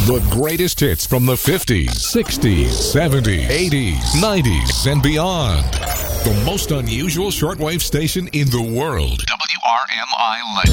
The greatest hits from the 50s, 60s, 70s, 80s, 90s, and beyond. The most unusual shortwave station in the world. WRMI Legend.